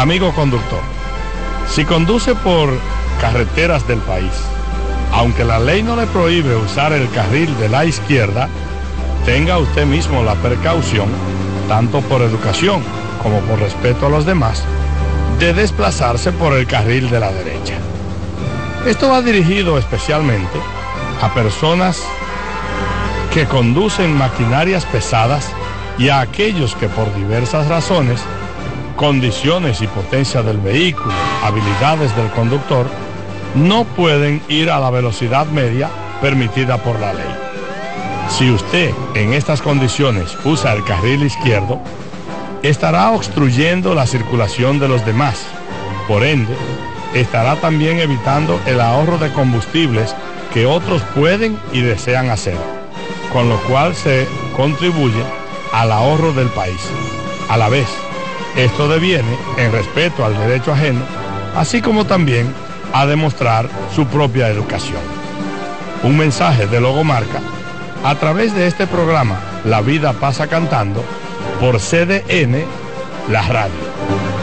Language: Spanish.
Amigo conductor, si conduce por carreteras del país, aunque la ley no le prohíbe usar el carril de la izquierda, tenga usted mismo la precaución, tanto por educación como por respeto a los demás, de desplazarse por el carril de la derecha. Esto va dirigido especialmente a personas que conducen maquinarias pesadas y a aquellos que por diversas razones, condiciones y potencia del vehículo, habilidades del conductor, no pueden ir a la velocidad media permitida por la ley. Si usted en estas condiciones usa el carril izquierdo, estará obstruyendo la circulación de los demás. Por ende, estará también evitando el ahorro de combustibles que otros pueden y desean hacer, con lo cual se contribuye al ahorro del país. A la vez, esto deviene en respeto al derecho ajeno, así como también a demostrar su propia educación. Un mensaje de Logomarca a través de este programa La Vida Pasa Cantando por CDN, la radio.